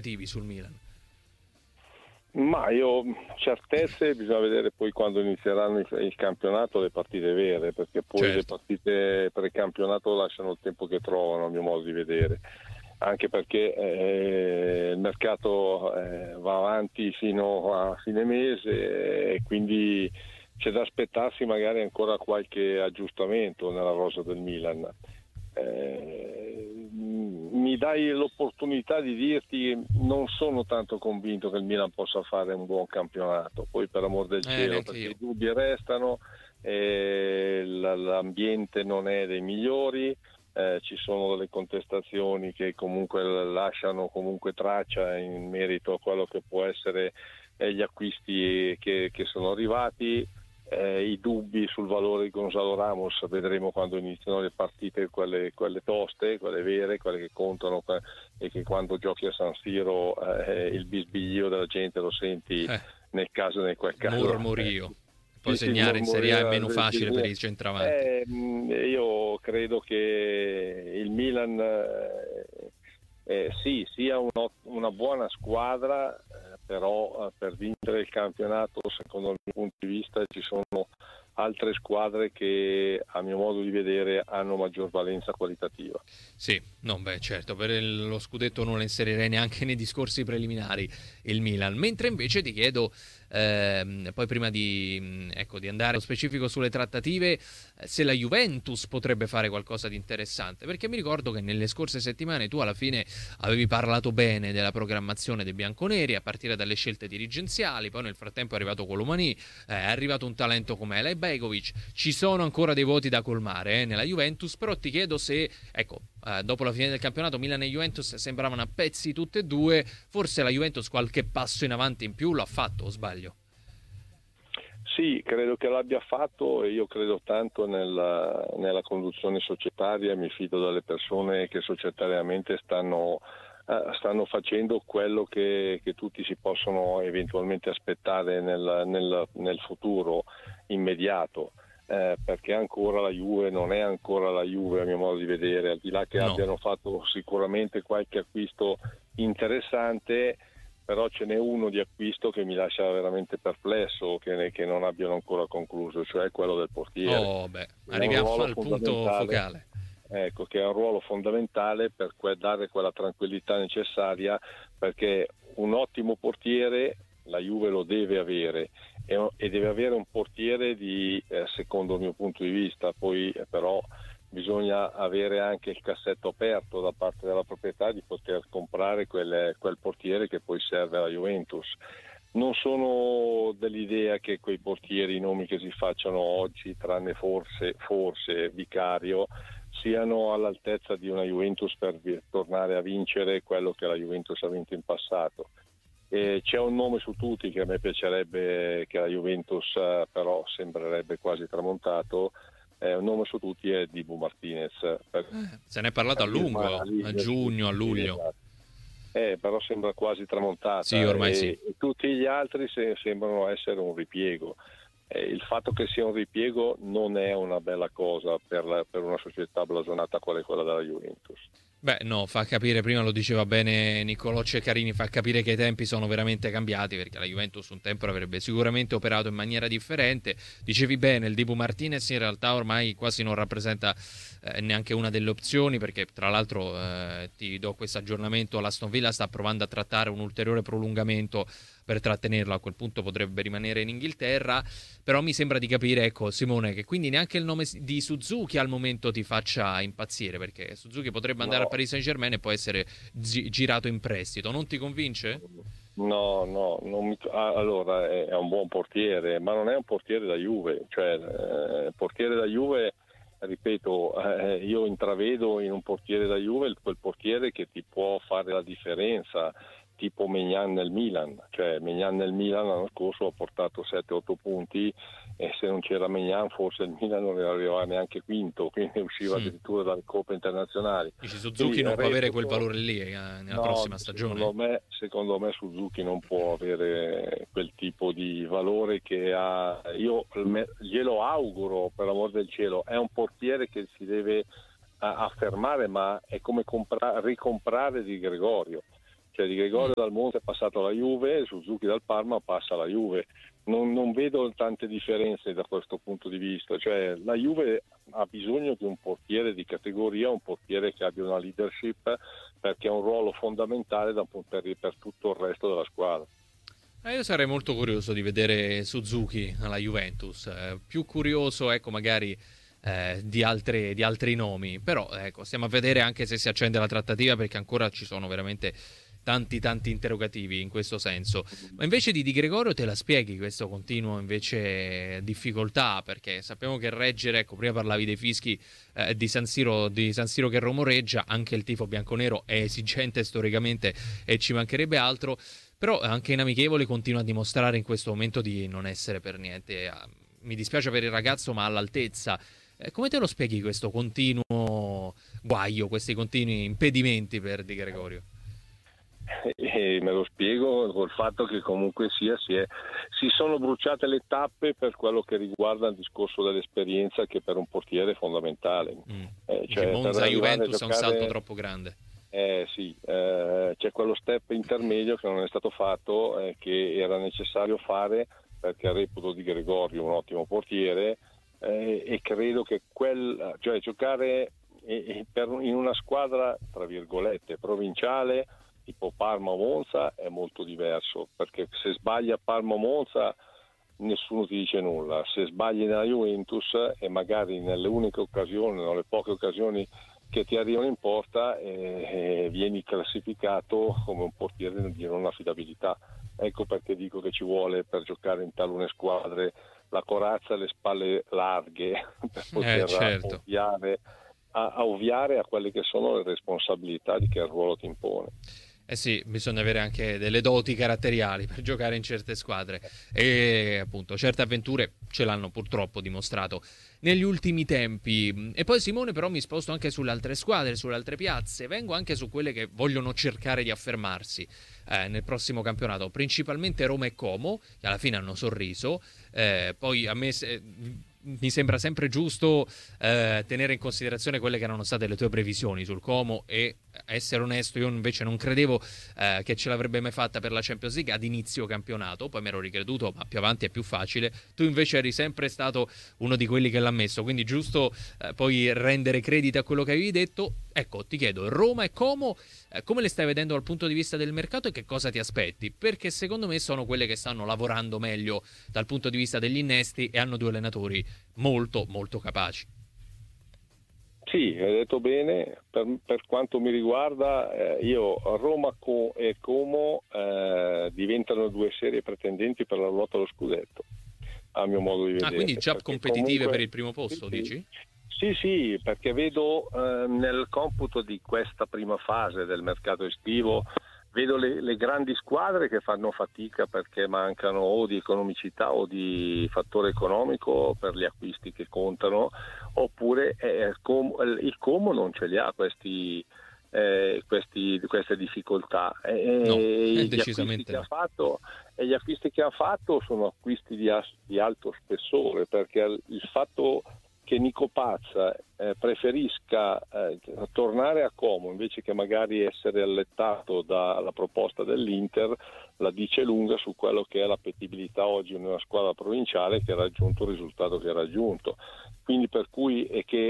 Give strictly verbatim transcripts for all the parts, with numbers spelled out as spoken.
negativi sul Milan? Ma io certezze bisogna vedere poi quando inizieranno il, il campionato, le partite vere, perché poi certo. le partite precampionato lasciano il tempo che trovano, a mio modo di vedere, anche perché eh, il mercato eh, va avanti fino a fine mese e quindi c'è da aspettarsi magari ancora qualche aggiustamento nella rosa del Milan. Eh, mi dai l'opportunità di dirti che non sono tanto convinto che il Milan possa fare un buon campionato, poi per amor del Eh, cielo, perché io. i dubbi restano, eh, l'ambiente non è dei migliori, eh, ci sono delle contestazioni che comunque lasciano comunque traccia in merito a quello che può essere eh, gli acquisti che, che sono arrivati. Eh, i dubbi sul valore di Gonzalo Ramos vedremo quando iniziano le partite, quelle, quelle toste, quelle vere, quelle che contano, e che quando giochi a San Siro eh, il bisbiglio della gente lo senti eh. nel caso nel quel caso Murmurio. Poi sì, segnare sì, in Serie A è meno del- facile per del- i centravanti. eh, io credo che il Milan eh, eh, sì, sia uno- una buona squadra, eh, però eh, per vincere il campionato, secondo il mio punto di vista, ci sono altre squadre che a mio modo di vedere hanno maggior valenza qualitativa. Sì, no, beh, certo, per il- lo scudetto non lo inserirei neanche nei discorsi preliminari il Milan. Mentre invece ti chiedo, ehm, poi prima di, mh, ecco, di andare nello specifico sulle trattative, eh, se la Juventus potrebbe fare qualcosa di interessante, perché mi ricordo che nelle scorse settimane tu alla fine avevi parlato bene della programmazione dei bianconeri a partire dalle scelte dirigenziali, poi nel frattempo è arrivato Colomani, eh, è arrivato un talento come Elaj Begovic, ci sono ancora dei voti da colmare eh, nella Juventus, però ti chiedo se, ecco, eh, dopo la fine del campionato Milan e Juventus sembravano a pezzi tutte e due, forse la Juventus qualche passo in avanti in più l'ha fatto, o sbaglio? Sì, credo che l'abbia fatto e io credo tanto nella, nella conduzione societaria, mi fido delle persone che societariamente stanno, eh, stanno facendo quello che, che tutti si possono eventualmente aspettare nel, nel, nel futuro immediato. Eh, perché ancora la Juve non è ancora la Juve a mio modo di vedere, al di là che No. abbiano fatto sicuramente qualche acquisto interessante, però ce n'è uno di acquisto che mi lascia veramente perplesso, che, che non abbiano ancora concluso, cioè quello del portiere. Oh, beh, È un arriviamo ruolo al punto fondamentale, focale. ecco, che è un ruolo fondamentale per que- dare quella tranquillità necessaria, perché un ottimo portiere la Juve lo deve avere e, e deve avere un portiere di, eh, secondo il mio punto di vista, poi eh, però bisogna avere anche il cassetto aperto da parte della proprietà di poter comprare quel, quel portiere che poi serve alla Juventus. Non sono dell'idea che quei portieri, i nomi che si facciano oggi, tranne forse, forse Vicario, siano all'altezza di una Juventus per vi- tornare a vincere quello che la Juventus ha vinto in passato. E c'è un nome su tutti che a me piacerebbe che la Juventus eh, però sembrerebbe quasi tramontato, eh, un nome su tutti è Dibu Martinez. Per, Eh, se ne è parlato a per lungo, mali, a giugno, a luglio. eh, però sembra quasi tramontata Sì, ormai e, sì. e tutti gli altri se, sembrano essere un ripiego. Eh, il fatto che sia un ripiego non è una bella cosa per, la, per una società blasonata quale quella della Juventus. Beh, no, fa capire, prima lo diceva bene Niccolò Ceccarini, fa capire che i tempi sono veramente cambiati, perché la Juventus un tempo avrebbe sicuramente operato in maniera differente. Dicevi bene, il Dibu Martinez in realtà ormai quasi non rappresenta eh, neanche una delle opzioni, perché tra l'altro eh, ti do questo aggiornamento, l'Aston Villa sta provando a trattare un ulteriore prolungamento per trattenerlo, a quel punto potrebbe rimanere in Inghilterra, però mi sembra di capire, ecco Simone, che quindi neanche il nome di Suzuki al momento ti faccia impazzire, perché Suzuki potrebbe andare No. al Paris Saint-Germain e può essere gi- girato in prestito, non ti convince? No, no, non mi, ah, allora è, è un buon portiere, ma non è un portiere da Juve, cioè eh, portiere da Juve, ripeto, eh, io intravedo in un portiere da Juve quel portiere che ti può fare la differenza, tipo Maignan nel Milan, cioè Maignan nel Milan l'anno scorso ha portato sette otto punti e se non c'era Maignan forse il Milan non arrivava neanche quinto, quindi usciva Mm. addirittura dalle coppe internazionali. Dici Suzuki Quindi, non può avere quel reputo- valore lì eh, nella No, prossima secondo stagione? me, secondo me Suzuki non può avere quel tipo di valore che ha. Io me- glielo auguro, per amor del cielo, è un portiere che si deve a- affermare, ma è come compra- ricomprare Di Gregorio. Cioè Di Gregorio dal Monza è passato alla Juve, Suzuki dal Parma passa alla Juve. Non, non vedo tante differenze da questo punto di vista. Cioè la Juve ha bisogno di un portiere di categoria, un portiere che abbia una leadership, perché ha un ruolo fondamentale da, per, per tutto il resto della squadra. Eh, io sarei molto curioso di vedere Suzuki alla Juventus, eh, più curioso ecco magari eh, di, altre, di altri nomi, però ecco stiamo a vedere anche se si accende la trattativa, perché ancora ci sono veramente tanti tanti interrogativi in questo senso. Ma invece di Di Gregorio te la spieghi questo continuo invece difficoltà, perché sappiamo che reggere, ecco prima parlavi dei fischi eh, di San Siro, di San Siro che rumoreggia, anche il tifo bianconero è esigente storicamente e ci mancherebbe altro, però anche in amichevole continua a dimostrare in questo momento di non essere per niente, mi dispiace per il ragazzo, ma all'altezza. Eh, come te lo spieghi questo continuo guaio, questi continui impedimenti per Di Gregorio? E me lo spiego col fatto che comunque sia si, è, si sono bruciate le tappe per quello che riguarda il discorso dell'esperienza, che per un portiere è fondamentale. Mm. Eh, cioè, Monza Juventus giocare, è un salto troppo grande. Eh sì, eh, c'è quello step intermedio che non è stato fatto, eh, che era necessario fare, perché reputo Di Gregorio un ottimo portiere, eh, e credo che quel, cioè giocare in, in una squadra tra virgolette provinciale tipo Parma o Monza è molto diverso, perché se sbagli a Parma o Monza nessuno ti dice nulla, se sbagli nella Juventus e magari nelle uniche occasioni, nelle poche occasioni che ti arrivano in porta, eh, eh, vieni classificato come un portiere di non affidabilità. Ecco perché dico che ci vuole, per giocare in talune squadre, la corazza e le spalle larghe per poter eh, certo. ovviare, a, a ovviare a quelle che sono le responsabilità di che il ruolo ti impone. Eh sì, bisogna avere anche delle doti caratteriali per giocare in certe squadre, e appunto certe avventure ce l'hanno purtroppo dimostrato negli ultimi tempi. E poi Simone, però mi sposto anche sulle altre squadre, sulle altre piazze, vengo anche su quelle che vogliono cercare di affermarsi eh, nel prossimo campionato, principalmente Roma e Como, che alla fine hanno sorriso. Eh, poi a me se, mi sembra sempre giusto eh, tenere in considerazione quelle che erano state le tue previsioni sul Como, e essere onesto, io invece non credevo eh, che ce l'avrebbe mai fatta per la Champions League ad inizio campionato, poi mi ero ricreduto, ma più avanti è più facile. Tu invece eri sempre stato uno di quelli che l'ha messo, quindi giusto eh, poi rendere credito a quello che avevi detto. Ecco, ti chiedo, Roma e Como, eh, come le stai vedendo dal punto di vista del mercato e che cosa ti aspetti? Perché secondo me sono quelle che stanno lavorando meglio dal punto di vista degli innesti e hanno due allenatori molto molto capaci. Sì, hai detto bene. Per, per quanto mi riguarda, eh, io Roma Co- e Como eh, diventano due serie pretendenti per la lotta allo scudetto, a mio modo di vedere. Ah, quindi già perché competitive comunque, per il primo posto, sì, dici? Sì, sì, perché vedo eh, nel computo di questa prima fase del mercato estivo, vedo le, le grandi squadre che fanno fatica perché mancano o di economicità o di fattore economico per gli acquisti che contano, oppure eh, com- il Como non ce li ha questi, eh, questi, queste difficoltà. E, No, e decisamente gli no. Ha fatto, e gli acquisti che ha fatto sono acquisti di, as- di alto spessore, perché il fatto che Nico Pazza eh, preferisca eh, tornare a Como invece che magari essere allettato dalla proposta dell'Inter la dice lunga su quello che è l'appetibilità oggi in una squadra provinciale che ha raggiunto il risultato che ha raggiunto. Quindi per cui è che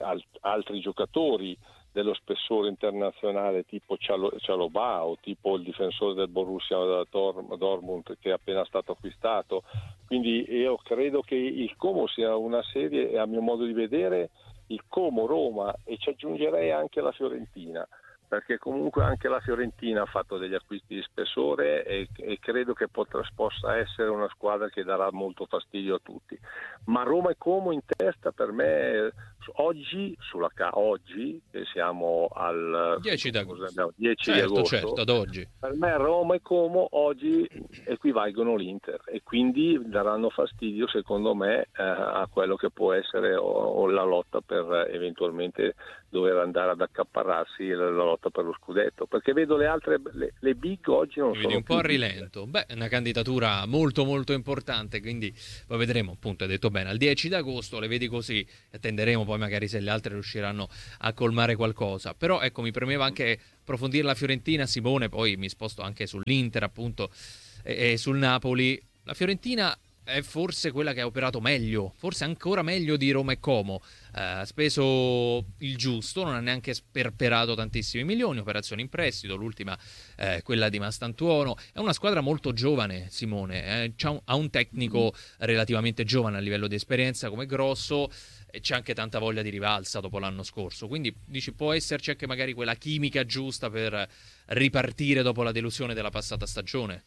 altri giocatori dello spessore internazionale tipo Cialobà o tipo il difensore del Borussia Dortmund che è appena stato acquistato. Quindi io credo che il Como sia una serie, e a mio modo di vedere il Como, Roma, e ci aggiungerei anche la Fiorentina, perché comunque anche la Fiorentina ha fatto degli acquisti di spessore e, e credo che potrà, possa essere una squadra che darà molto fastidio a tutti. Ma Roma e Como in testa per me oggi, sulla ca- oggi che siamo al dieci d'agosto, dieci certo, di agosto, certo, ad oggi. Per me Roma e Como oggi equivalgono l'Inter e quindi daranno fastidio secondo me eh, a quello che può essere o, o la lotta per eventualmente dover andare ad accaparrarsi la lotta per lo scudetto, perché vedo le altre, le, le big oggi non Mi sono vedi un po' a più rilento. Beh, è una candidatura molto molto importante, quindi poi vedremo, appunto, hai detto bene, al dieci d'agosto le vedi così, e tenderemo poi poi magari se le altre riusciranno a colmare qualcosa. Però ecco, mi premeva anche approfondire la Fiorentina, Simone, poi mi sposto anche sull'Inter appunto e, e sul Napoli. La Fiorentina è forse quella che ha operato meglio, forse ancora meglio di Roma e Como. Eh, ha speso il giusto, non ha neanche sperperato tantissimi milioni, operazioni in prestito, l'ultima eh, quella di Mastantuono. È una squadra molto giovane, Simone, eh, c'ha un, ha un tecnico relativamente giovane a livello di esperienza come Grosso, e c'è anche tanta voglia di rivalsa dopo l'anno scorso, quindi dici può esserci anche magari quella chimica giusta per ripartire dopo la delusione della passata stagione?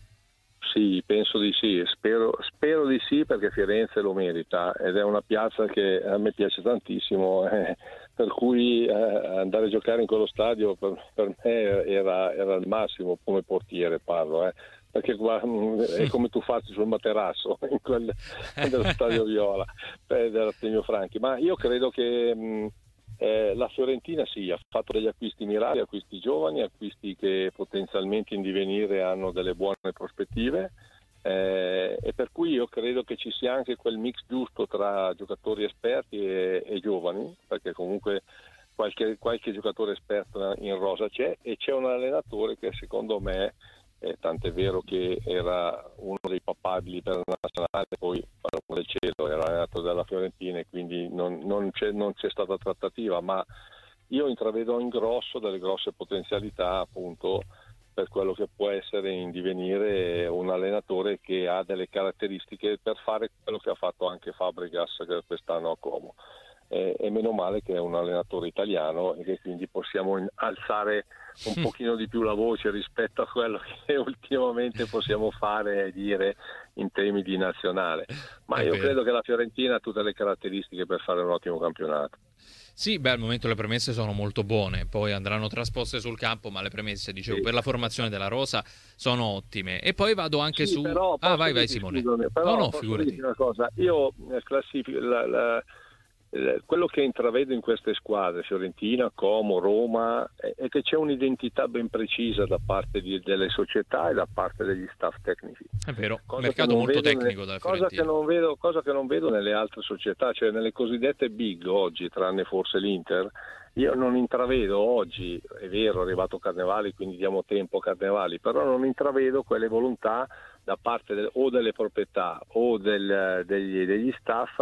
Sì, penso di sì, spero, spero di sì, perché Firenze lo merita ed è una piazza che a me piace tantissimo, eh, per cui eh, andare a giocare in quello stadio per, per me era, era il massimo, come portiere parlo, eh, perché qua è come tu facci sul materasso in quel, dello Stadio Viola, eh, dell'Artemio Franchi, ma io credo che mh, Eh, la Fiorentina sì, ha fatto degli acquisti mirati, acquisti giovani, acquisti che potenzialmente in divenire hanno delle buone prospettive, eh, e per cui io credo che ci sia anche quel mix giusto tra giocatori esperti e, e giovani, perché comunque qualche, qualche giocatore esperto in rosa c'è, e c'è un allenatore che secondo me, eh, tant'è vero che era uno dei papabili per la nazionale, poi parlo del cielo, era allenatore della Fiorentina e quindi non, non, c'è, non c'è stata trattativa, ma io intravedo in grosso delle grosse potenzialità appunto per quello che può essere in divenire un allenatore che ha delle caratteristiche per fare quello che ha fatto anche Fabregas quest'anno a Como. E, e meno male che è un allenatore italiano e che quindi possiamo alzare un pochino di più la voce rispetto a quello che ultimamente possiamo fare e dire in temi di nazionale, ma È io vero. credo che la Fiorentina ha tutte le caratteristiche per fare un ottimo campionato. Sì, beh, al momento le premesse sono molto buone, poi andranno trasposte sul campo, ma le premesse, dicevo, Sì. per la formazione della rosa sono ottime. E poi vado anche Sì, su... però Ah, posso vai, vai dirti, Simone. scusami, No, però no, posso figurati. dirti una cosa, io eh, classifico la, la, eh, quello che intravedo in queste squadre, Fiorentina, Como, Roma, è, è che c'è un'identità ben precisa da parte di, delle società e da parte degli staff tecnici. È vero, Cosa che mercato non molto vedo tecnico nelle- dalla cosa che Fiorentina. non vedo, cosa che non vedo nelle altre società, cioè nelle cosiddette big oggi, tranne forse l'Inter. Io non intravedo oggi, è vero, è arrivato Carnevali, quindi diamo tempo a Carnevali, però non intravedo quelle volontà da parte del, o delle proprietà o del, degli, degli staff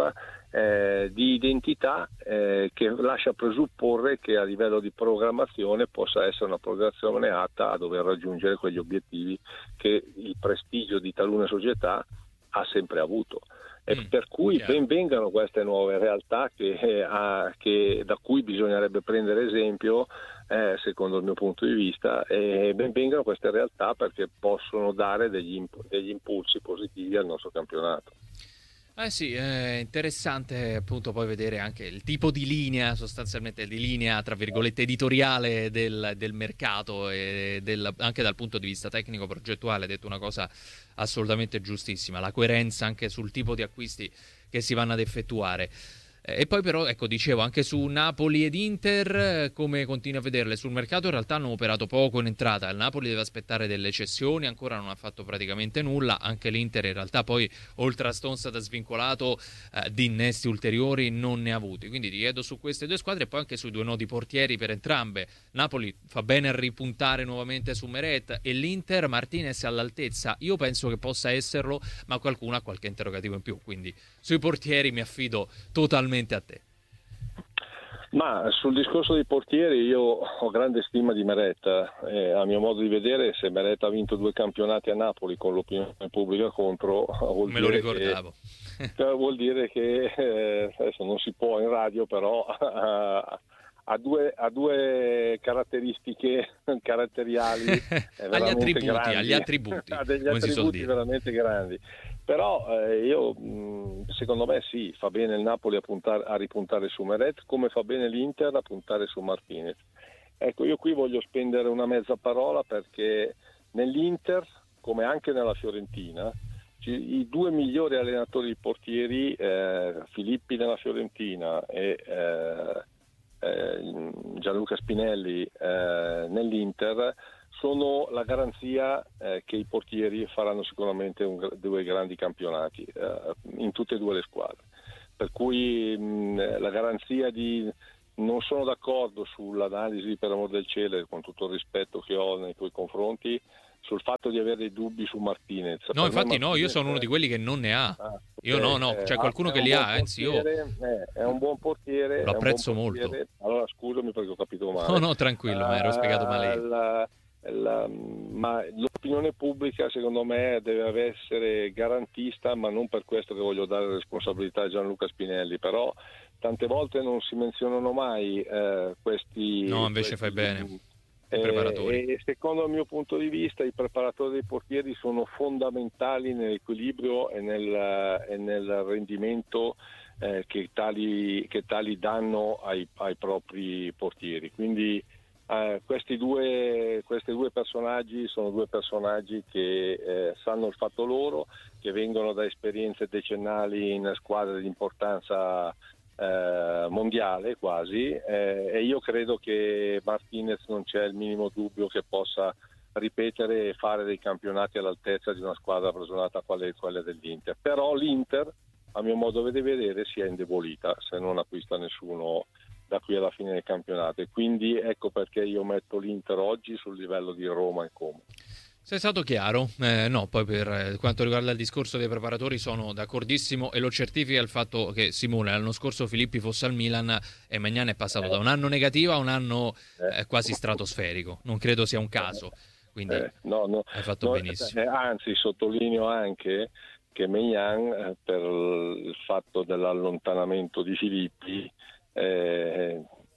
eh, di identità eh, che lascia presupporre che a livello di programmazione possa essere una programmazione atta a dover raggiungere quegli obiettivi che il prestigio di talune società ha sempre avuto. E Mm, per cui chiaro. ben vengano queste nuove realtà che, eh, ha- che- da cui bisognerebbe prendere esempio, eh, secondo il mio punto di vista, e ben vengano queste realtà perché possono dare degli, imp- degli impulsi positivi al nostro campionato. Eh sì, è interessante appunto poi vedere anche il tipo di linea, sostanzialmente di linea tra virgolette editoriale del, del mercato e del, anche dal punto di vista tecnico progettuale, hai detto una cosa assolutamente giustissima, la coerenza anche sul tipo di acquisti che si vanno ad effettuare. Eh, E poi però, ecco, dicevo, anche su Napoli ed Inter, eh, come continui a vederle? Sul mercato in realtà hanno operato poco in entrata, il Napoli deve aspettare delle cessioni, ancora non ha fatto praticamente nulla, anche l'Inter in realtà poi, oltre a Stones da svincolato, eh, di innesti ulteriori non ne ha avuti, quindi ti chiedo su queste due squadre e poi anche sui due nodi portieri per entrambe. Napoli fa bene a ripuntare nuovamente su Meret e l'Inter, Martinez è all'altezza, io penso che possa esserlo, ma qualcuno ha qualche interrogativo in più, quindi sui portieri mi affido totalmente a te. Ma sul discorso dei portieri io ho grande stima di Meret, eh, a mio modo di vedere se Meret ha vinto due campionati a Napoli con l'opinione pubblica contro, vuol Me lo dire ricordavo. che, vuol dire che eh, adesso non si può in radio, però ha, ha due, ha due caratteristiche caratteriali eh, agli veramente attributi, grandi, agli attributi, ha degli come si suol attributi dire. veramente grandi. Però eh, io mh, secondo me sì, fa bene il Napoli a, puntare, a ripuntare su Meret, come fa bene l'Inter a puntare su Martinez. Ecco, io qui voglio spendere una mezza parola perché nell'Inter, come anche nella Fiorentina, ci- i due migliori allenatori portieri, eh, Filippi nella Fiorentina e eh, eh, Gianluca Spinelli eh, nell'Inter, sono la garanzia eh, che i portieri faranno sicuramente un, due grandi campionati eh, in tutte e due le squadre. per cui mh, la garanzia di... Non sono d'accordo sull'analisi, per amor del cielo, con tutto il rispetto che ho nei tuoi confronti, sul fatto di avere dei dubbi su Martinez. No, per infatti Martinez, no, io sono uno di quelli che non ne ha. Ah, io no, no, eh, c'è qualcuno che li ha, anzi io... Eh, è un buon portiere. Lo apprezzo buon molto. Allora scusami perché ho capito male. No, no, tranquillo, mi ero spiegato male io. La, la, ma l'opinione pubblica secondo me deve essere garantista, ma non per questo che voglio dare responsabilità a Gianluca Spinelli, però tante volte non si menzionano mai eh, questi... No, invece questi, fai bene. I preparatori. E, e secondo il mio punto di vista i preparatori dei portieri sono fondamentali nell'equilibrio e nel, e nel rendimento eh, che, tali, che tali danno ai, ai propri portieri. Quindi eh, questi, due, questi due personaggi sono due personaggi che eh, sanno il fatto loro, che vengono da esperienze decennali in squadre di importanza Eh, mondiale quasi eh, e io credo che Martinez non c'è il minimo dubbio che possa ripetere e fare dei campionati all'altezza di una squadra blasonata quale quella dell'Inter. Però l'Inter, a mio modo di vedere, si è indebolita se non acquista nessuno da qui alla fine del campionato, e quindi ecco perché io metto l'Inter oggi sul livello di Roma e Como. Sei stato chiaro? Eh, no, poi per quanto riguarda il discorso dei preparatori sono d'accordissimo e lo certifica il fatto che Simone l'anno scorso Filippi fosse al Milan e Maignan è passato da un anno negativo a un anno eh, quasi stratosferico. Non credo sia un caso, quindi eh, no, no, hai fatto no, benissimo. Eh, anzi, sottolineo anche che Maignan eh, per il fatto dell'allontanamento di Filippi eh,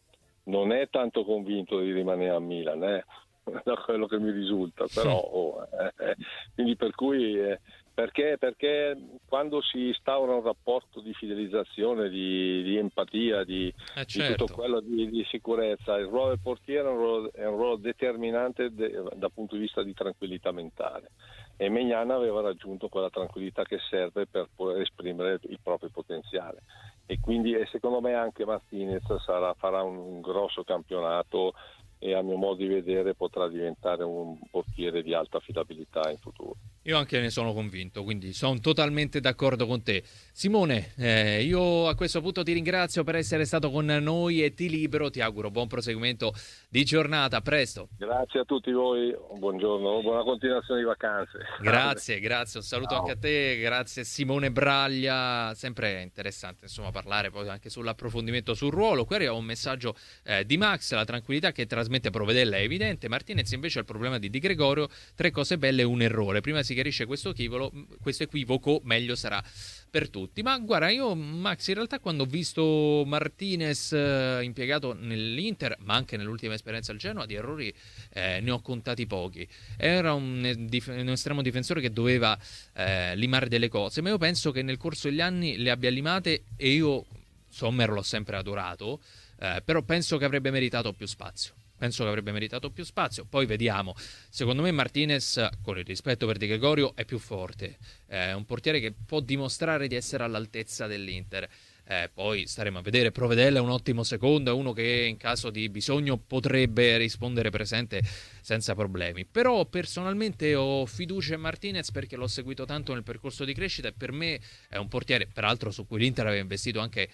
non è tanto convinto di rimanere a Milan, eh. da quello che mi risulta, però oh, eh, quindi per cui eh, perché, perché quando si instaura un rapporto di fidelizzazione, di, di empatia, di, eh certo. di tutto quello di, di sicurezza, il ruolo del portiere è un ruolo, è un ruolo determinante de, dal punto di vista di tranquillità mentale, e Maignan aveva raggiunto quella tranquillità che serve per poter esprimere il proprio potenziale, e quindi e secondo me anche Martinez sarà, farà un, un grosso campionato e a mio modo di vedere potrà diventare un portiere di alta affidabilità in futuro. Io anche ne sono convinto, quindi sono totalmente d'accordo con te. Simone, eh, io a questo punto ti ringrazio per essere stato con noi e ti libero, ti auguro buon proseguimento di giornata, a presto. Grazie a tutti voi, buongiorno, buona continuazione di vacanze. Grazie, grazie, un saluto Ciao. anche a te, grazie Simone Braglia, sempre interessante insomma parlare poi anche sull'approfondimento sul ruolo. Qui arriva un messaggio eh, di Max, la tranquillità che trasmette Provedella è evidente, Martinez invece ha il problema di Di Gregorio, tre cose belle e un errore, prima si chiarisce questo equivoco, questo equivoco meglio sarà per tutti. Ma guarda, io Max in realtà quando ho visto Martinez eh, impiegato nell'Inter, ma anche nell'ultima esperienza al Genoa, di errori eh, ne ho contati pochi. Era un, un estremo difensore che doveva eh, limare delle cose, ma io penso che nel corso degli anni le abbia limate, e io Sommer l'ho sempre adorato, eh, però penso che avrebbe meritato più spazio. Penso che avrebbe meritato più spazio. Poi vediamo. Secondo me Martinez, con il rispetto per Di Gregorio, è più forte. È un portiere che può dimostrare di essere all'altezza dell'Inter. Eh, poi staremo a vedere. Provedella è un ottimo secondo, è uno che in caso di bisogno potrebbe rispondere presente senza problemi. Però personalmente ho fiducia in Martinez perché l'ho seguito tanto nel percorso di crescita e per me è un portiere, peraltro su cui l'Inter aveva investito anche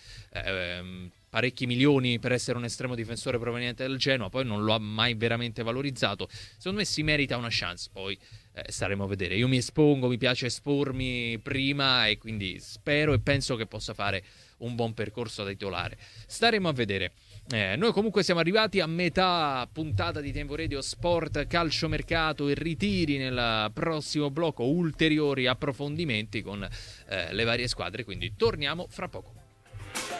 ehm, parecchi milioni per essere un estremo difensore proveniente dal Genoa, poi non lo ha mai veramente valorizzato. Secondo me si merita una chance, poi eh, staremo a vedere. Io mi espongo, mi piace espormi prima e quindi spero e penso che possa fare un buon percorso da titolare. Staremo a vedere. Eh, noi comunque siamo arrivati a metà puntata di Tempo Radio Sport, calciomercato e ritiri. Nel prossimo blocco ulteriori approfondimenti con eh, le varie squadre, quindi torniamo fra poco.